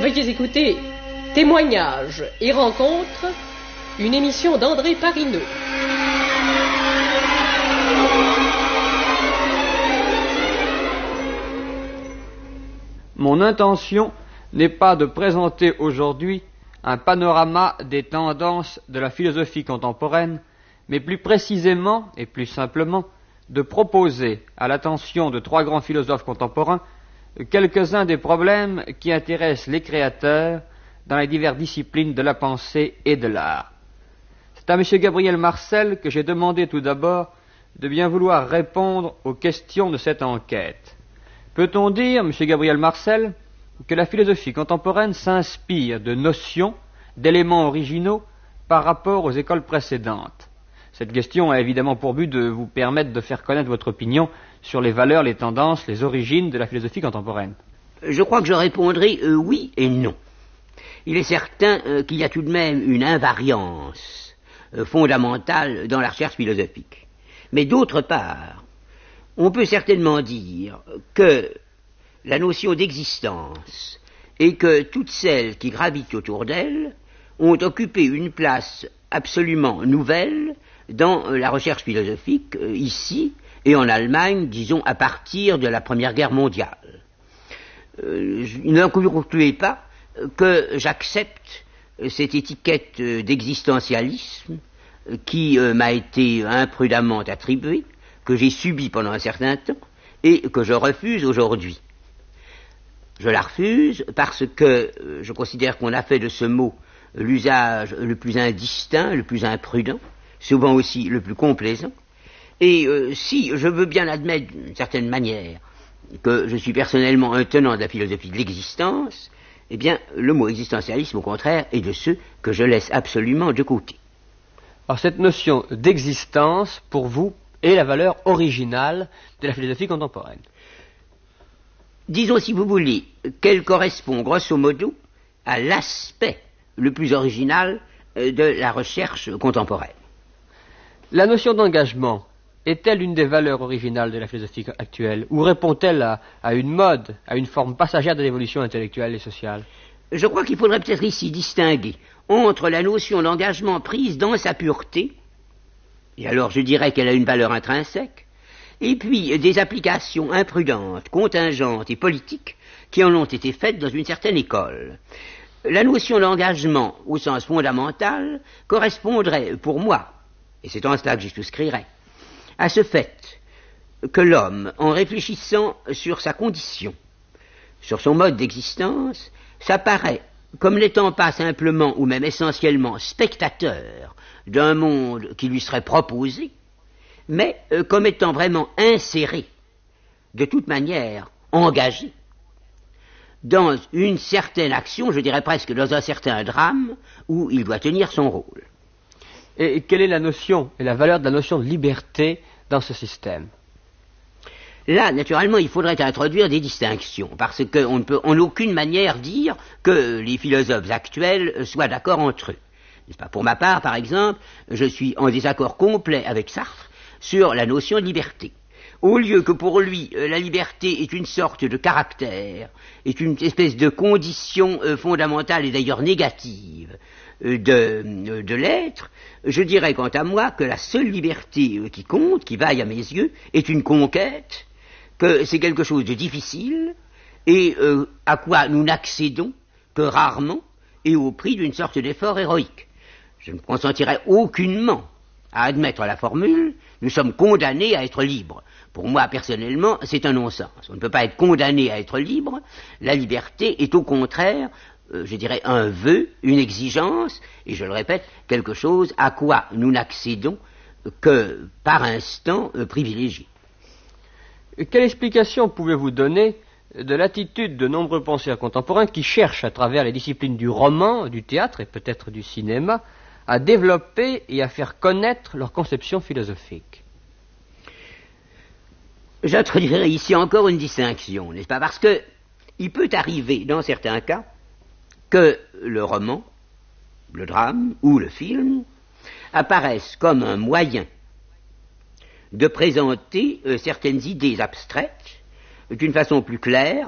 Veuillez écouter Témoignages et rencontres, une émission d'André Parineux. Mon intention n'est pas de présenter aujourd'hui un panorama des tendances de la philosophie contemporaine, mais plus précisément et plus simplement de proposer à l'attention de trois grands philosophes contemporains quelques-uns des problèmes qui intéressent les créateurs dans les diverses disciplines de la pensée et de l'art. C'est à M. Gabriel Marcel que j'ai demandé tout d'abord de bien vouloir répondre aux questions de cette enquête. Peut-on dire, M. Gabriel Marcel, que la philosophie contemporaine s'inspire de notions, d'éléments originaux par rapport aux écoles précédentes? Cette question a évidemment pour but de vous permettre de faire connaître votre opinion sur les valeurs, les tendances, les origines de la philosophie contemporaine. Je crois que je répondrai oui et non. Il est certain qu'il y a tout de même une invariance fondamentale dans la recherche philosophique. Mais d'autre part, on peut certainement dire que la notion d'existence et que toutes celles qui gravitent autour d'elle ont occupé une place absolument nouvelle dans la recherche philosophique, ici et en Allemagne, disons, à partir de la Première Guerre mondiale. Ne concluez pas que j'accepte cette étiquette d'existentialisme qui m'a été imprudemment attribuée, que j'ai subie pendant un certain temps et que je refuse aujourd'hui. Je la refuse parce que je considère qu'on a fait de ce mot l'usage le plus indistinct, le plus imprudent, souvent aussi le plus complaisant. Et si je veux bien admettre d'une certaine manière que je suis personnellement un tenant de la philosophie de l'existence, eh bien, le mot existentialisme, au contraire, est de ceux que je laisse absolument de côté. Alors, cette notion d'existence, pour vous, est la valeur originale de la philosophie contemporaine. Disons, si vous voulez, qu'elle correspond, grosso modo, à l'aspect le plus original de la recherche contemporaine. La notion d'engagement est-elle une des valeurs originales de la philosophie actuelle, ou répond-elle à une mode, à une forme passagère de l'évolution intellectuelle et sociale? Je crois qu'il faudrait peut-être ici distinguer entre la notion d'engagement prise dans sa pureté, et alors je dirais qu'elle a une valeur intrinsèque, et puis des applications imprudentes, contingentes et politiques qui en ont été faites dans une certaine école. La notion d'engagement, au sens fondamental, correspondrait pour moi, et c'est en cela que j'y souscrirais, à ce fait que l'homme, en réfléchissant sur sa condition, sur son mode d'existence, s'apparaît comme n'étant pas simplement ou même essentiellement spectateur d'un monde qui lui serait proposé, mais comme étant vraiment inséré, de toute manière engagé, dans une certaine action, je dirais presque dans un certain drame, où il doit tenir son rôle. Et quelle est la notion et la valeur de la notion de liberté dans ce système? Là, naturellement, il faudrait introduire des distinctions, parce qu'on ne peut en aucune manière dire que les philosophes actuels soient d'accord entre eux. N'est-ce pas? Pour ma part, par exemple, je suis en désaccord complet avec Sartre sur la notion de liberté. Au lieu que pour lui, la liberté est une sorte de caractère, est une espèce de condition fondamentale et d'ailleurs négative de l'être, je dirais quant à moi que la seule liberté qui compte, qui vaille à mes yeux, est une conquête, que c'est quelque chose de difficile et à quoi nous n'accédons que rarement et au prix d'une sorte d'effort héroïque. Je ne consentirais aucunement à admettre la formule « nous sommes condamnés à être libres ». Pour moi, personnellement, c'est un non-sens. On ne peut pas être condamné à être libre. La liberté est au contraire, je dirais, un vœu, une exigence, et je le répète, quelque chose à quoi nous n'accédons que par instant privilégié. Quelle explication pouvez-vous donner de l'attitude de nombreux penseurs contemporains qui cherchent, à travers les disciplines du roman, du théâtre et peut-être du cinéma, à développer et à faire connaître leur conception philosophique? J'introduirai ici encore une distinction, n'est-ce pas? Parce que il peut arriver, dans certains cas, que le roman, le drame ou le film apparaissent comme un moyen de présenter certaines idées abstraites d'une façon plus claire,